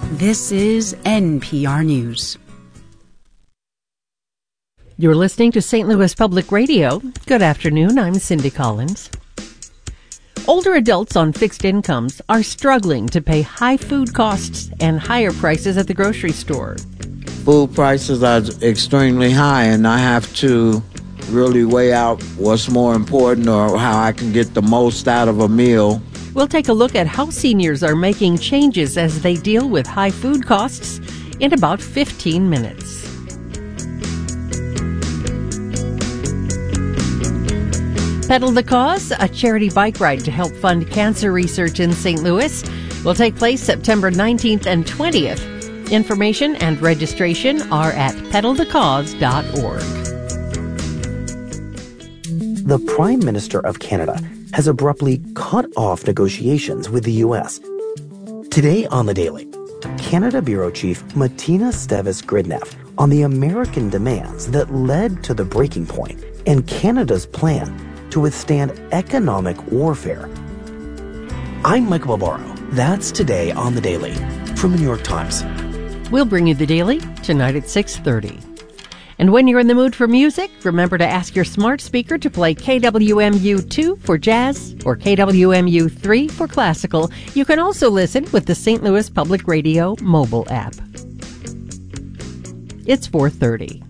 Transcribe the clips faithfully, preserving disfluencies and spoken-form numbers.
This is N P R News. You're listening to Saint Louis Public Radio. Good afternoon, I'm Cindy Collins. Older adults on fixed incomes are struggling to pay high food costs and higher prices at the grocery store. Food prices are extremely high, and I have to really weigh out what's more important or how I can get the most out of a meal. We'll take a look at how seniors are making changes as they deal with high food costs in about fifteen minutes. Pedal the Cause, a charity bike ride to help fund cancer research in Saint Louis, will take place September nineteenth and twentieth. Information and registration are at pedal the cause dot org. The Prime Minister of Canada has abruptly cut off negotiations with the U S. Today on The Daily, Canada Bureau Chief Martina Stevis-Gridneff on the American demands that led to the breaking point and Canada's plan to withstand economic warfare. I'm Michael Barbaro. That's Today on The Daily from the New York Times. We'll bring you The Daily tonight at six thirty. And when you're in the mood for music, remember to ask your smart speaker to play K W M U two for jazz or K W M U three for classical. You can also listen with the Saint Louis Public Radio mobile app. It's four thirty.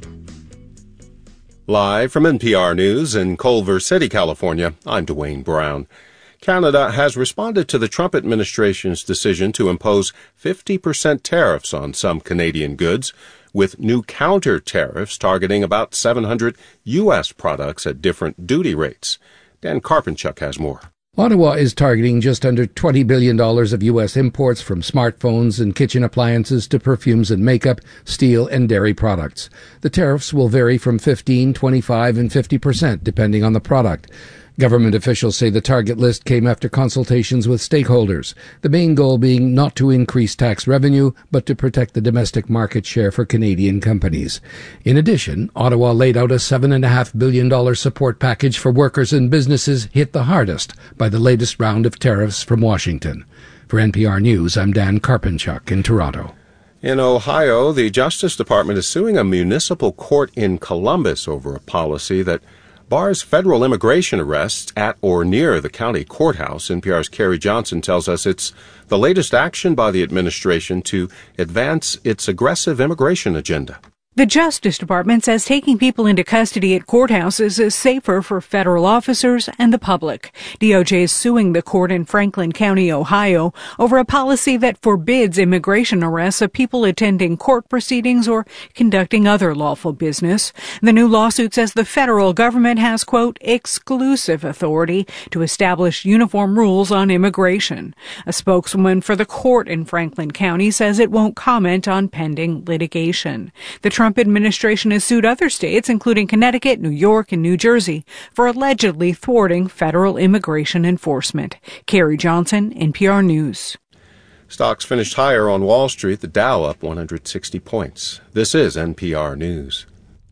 Live from N P R News in Culver City, California, I'm Dwayne Brown. Canada has responded to the Trump administration's decision to impose fifty percent tariffs on some Canadian goods, with new counter tariffs targeting about seven hundred U S products at different duty rates. Dan Karpenchuk has more. Ottawa is targeting just under twenty billion dollars of U S imports, from smartphones and kitchen appliances to perfumes and makeup, steel and dairy products. The tariffs will vary from fifteen, twenty-five and fifty percent depending on the product. Government officials say the target list came after consultations with stakeholders, the main goal being not to increase tax revenue, but to protect the domestic market share for Canadian companies. In addition, Ottawa laid out a seven point five billion dollars support package for workers and businesses hit the hardest by the latest round of tariffs from Washington. For N P R News, I'm Dan Karpenchuk in Toronto. In Ohio, the Justice Department is suing a municipal court in Columbus over a policy that bars federal immigration arrests at or near the county courthouse. N P R's Carrie Johnson tells us it's the latest action by the administration to advance its aggressive immigration agenda. The Justice Department says taking people into custody at courthouses is safer for federal officers and the public. D O J is suing the court in Franklin County, Ohio, over a policy that forbids immigration arrests of people attending court proceedings or conducting other lawful business. The new lawsuit says the federal government has, quote, exclusive authority to establish uniform rules on immigration. A spokeswoman for the court in Franklin County says it won't comment on pending litigation. The Trump administration has sued other states, including Connecticut, New York, and New Jersey, for allegedly thwarting federal immigration enforcement. Carrie Johnson, N P R News. Stocks finished higher on Wall Street, the Dow up one hundred sixty points. This is N P R News.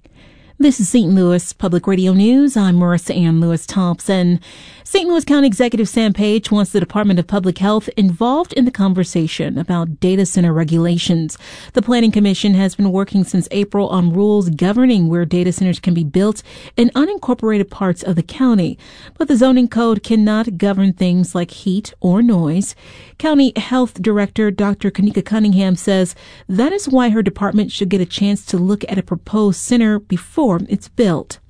This is Saint Louis Public Radio News. I'm Marissa Ann Lewis-Thompson. Saint Louis County Executive Sam Page wants the Department of Public Health involved in the conversation about data center regulations. The Planning Commission has been working since April on rules governing where data centers can be built in unincorporated parts of the county. But the zoning code cannot govern things like heat or noise. County Health Director Doctor Kanika Cunningham says that is why her department should get a chance to look at a proposed center before it's built.